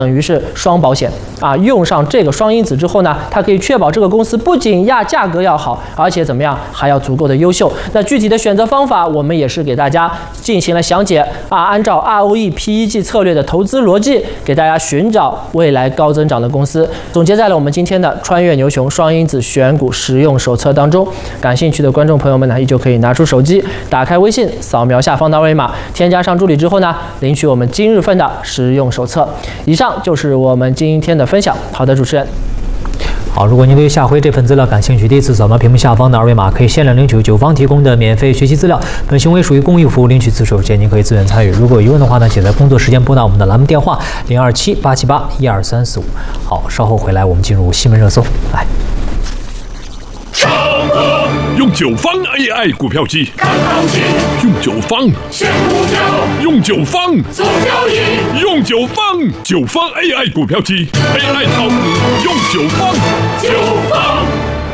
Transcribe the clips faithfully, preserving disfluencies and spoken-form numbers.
等于是双保险啊，用上这个双因子之后呢，它可以确保这个公司不仅压价格要好，而且怎么样还要足够的优秀。那具体的选择方法，我们也是给大家进行了详解啊，按照 R O E P E G 策略的投资逻辑，给大家寻找未来高增长的公司，总结在了我们今天的穿越牛熊双因子选股实用手册当中。感兴趣的观众朋友们呢，依旧可以拿出手机，打开微信，扫描下方的二维码，添加上助理之后呢，领取我们今日份的实用手册。以上就是我们今天的分享。好的，主持人。 好，如果您对下回这份资料感兴趣，第一次扫描屏幕下方的二维码，可以限量领取九方提供的免费学习资料。本行为属于公益服务，领取自首前您可以自愿参与。如果有疑问的话呢，请在工作时间拨打我们的栏目电话零二七八七八一二三四五。好，稍后回来我们进入新闻热搜。来。 用九方 A I 股票机，看行情；用九方选股票，用九方做交易；用九方九方 A I 股票机 ，A I 炒股用九方，九方。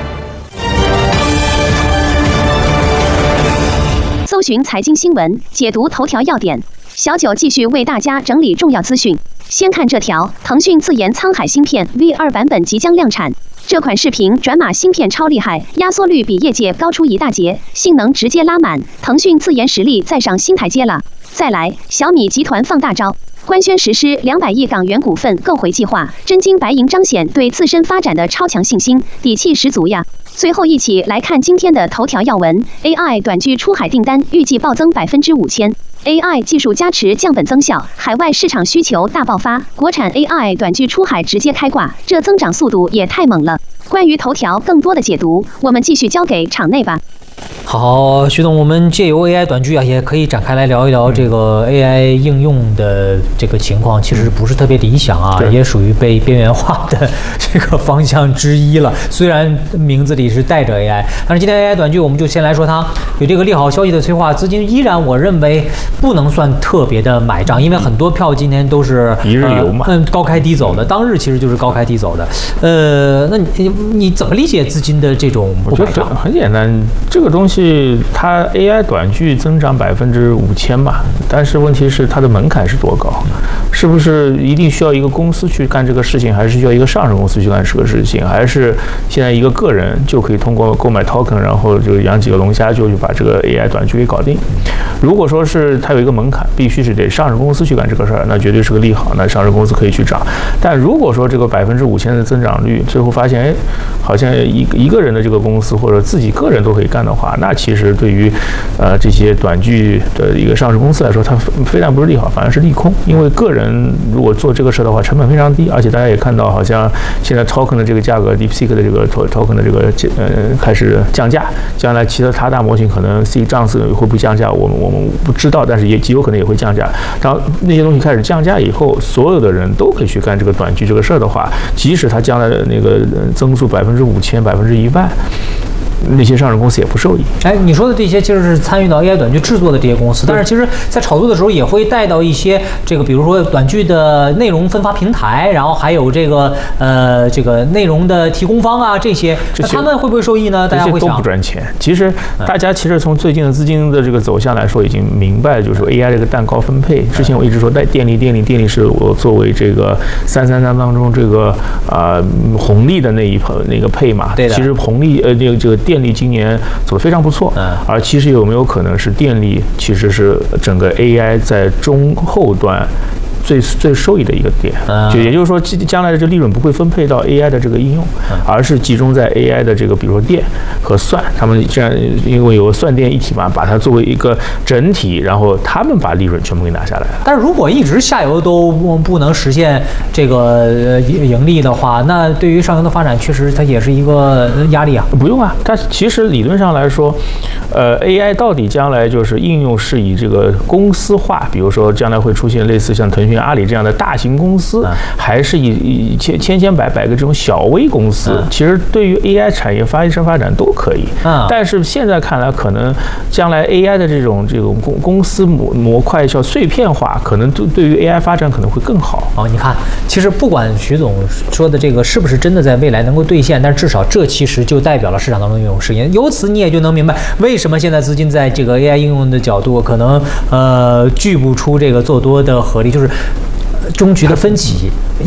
搜寻财经新闻，解读头条要点。小九继续为大家整理重要资讯。先看这条：腾讯自研沧海芯片 V 二 版本即将量产。这款视频转码芯片超厉害，压缩率比业界高出一大截，性能直接拉满，腾讯自研实力再上新台阶了。再来，小米集团放大招，官宣实施两百亿港元股份购回计划，真金白银彰显对自身发展的超强信心，底气十足呀。最后一起来看今天的头条要闻 ：A I 短剧出海订单预计暴增百分之五千。A I 技术加持降本增效，海外市场需求大爆发，国产 A I 短剧出海直接开挂，这增长速度也太猛了。关于头条更多的解读，我们继续交给场内吧。 好，徐总，我们借由 A I 短剧啊，也可以展开来聊一聊这个 A I 应用的这个情况，其实不是特别理想啊，也属于被边缘化的这个方向之一了。虽然名字里是带着 A I， 但是今天 A I 短剧我们就先来说它有这个利好消息的催化，资金依然我认为不能算特别的买账，因为很多票今天都是一日游嘛， 嗯、呃，高开低走的，当日其实就是高开低走的。呃，那你你怎么理解资金的这种不买账？ 很简单，这个东西它 A I 短剧增长百分之五千嘛，但是问题是它的门槛是多高？是不是一定需要一个公司去干这个事情，还是需要一个上市公司去干这个事情，还是现在一个个人就可以通过购买 token， 然后就养几个龙虾就去把这个 A I 短剧给搞定？如果说是它有一个门槛，必须是得上市公司去干这个事儿，那绝对是个利好，那上市公司可以去涨。但如果说这个百分之五千的增长率，最后发现，哎，好像一一个人的这个公司或者自己个人都可以干的话，那其实对于呃这些短剧的一个上市公司来说，它非但不是利好，反而是利空。因为个人如果做这个事的话，成本非常低，而且大家也看到，好像现在 token 的这个价格 ，DeepSeek 的这个 token 的这个呃开始降价，将来其他大模型可能 C 账次会不会降价，我们我们不知道，但是也极有可能也会降价。然后那些东西开始降价以后，所有的人都可以去干这个短剧这个事儿的话，即使它将来的那个增速百分之五千、百分之一万。那些上市公司也不受益。 哎，你说的这些其实是参与到 A I 短剧制作的这些公司，但是其实在炒作的时候也会带到一些这个，比如说短剧的内容分发平台，然后还有这个呃这个内容的提供方啊这些，那他们会不会受益呢？大家会想， 这些都不赚钱。其实大家其实从最近的资金的这个走向来说，已经明白就是 A I 这个蛋糕分配。之前我一直说带电力，电力，电力是我作为这个三三三当中这个啊、呃、红利的那一那个配嘛。 对的。 其实红利呃这个这个。电力今年走得非常不错，嗯，而其实有没有可能是电力其实是整个 A I 在中后端最最受益的一个点，嗯、就也就是说，将来的这利润不会分配到 A I 的这个应用，嗯、而是集中在 A I 的这个，比如说电和算，他们这样因为有算电一体嘛，把它作为一个整体，然后他们把利润全部给拿下来了。 但是如果一直下游都不能实现这个盈利的话，那对于上游的发展确实它也是一个压力啊。 不用啊，但其实理论上来说，呃 ，A I 到底将来就是应用是以这个公司化，比如说将来会出现类似像腾讯、阿里这样的大型公司，嗯、还是以以千千千百百个这种小微公司，嗯、其实对于 A I 产业发生发展都可以。嗯、但是现在看来，可能将来 A I 的这种这种公公司模模块叫碎片化，可能对对于 A I 发展可能会更好。 哦，你看，其实不管徐总说的这个是不是真的在未来能够兑现，但至少这其实就代表了市场当中的应用实验。由此你也就能明白，为什么现在资金在这个 A I 应用的角度，可能呃聚不出这个做多的合力，就是。 终局的分歧。